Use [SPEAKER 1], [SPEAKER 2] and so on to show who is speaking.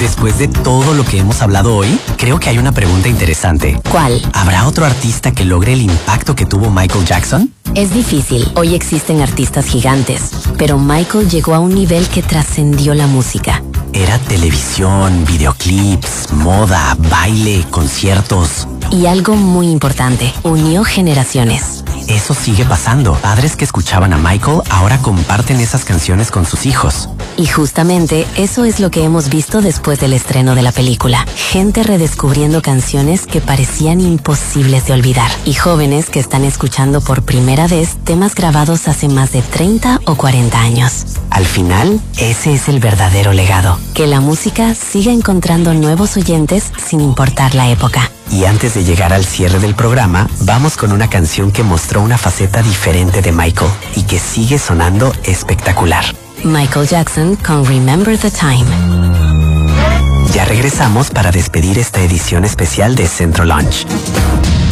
[SPEAKER 1] después de todo lo que hemos hablado hoy, creo que hay una pregunta interesante.
[SPEAKER 2] ¿Cuál?
[SPEAKER 1] ¿Habrá otro artista que logre el impacto que tuvo Michael Jackson?
[SPEAKER 2] Es difícil. Hoy existen artistas gigantes, pero Michael llegó a un nivel que trascendió la música.
[SPEAKER 1] Era televisión, videoclips, moda, baile, conciertos.
[SPEAKER 2] Y algo muy importante, unió generaciones.
[SPEAKER 1] Eso sigue pasando. Padres que escuchaban a Michael ahora comparten esas canciones con sus hijos.
[SPEAKER 2] Y justamente eso es lo que hemos visto después del estreno de la película. Gente redescubriendo canciones que parecían imposibles de olvidar. Y jóvenes que están escuchando por primera vez temas grabados hace más de 30 o 40 años.
[SPEAKER 1] Al final, ese es el verdadero legado.
[SPEAKER 2] Que la música siga encontrando nuevos oyentes sin importar la época.
[SPEAKER 1] Y antes de llegar al cierre del programa, vamos con una canción que mostró una faceta diferente de Michael y que sigue sonando espectacular.
[SPEAKER 2] Michael Jackson con Remember the Time.
[SPEAKER 1] Ya regresamos para despedir esta edición especial de Centro Launch.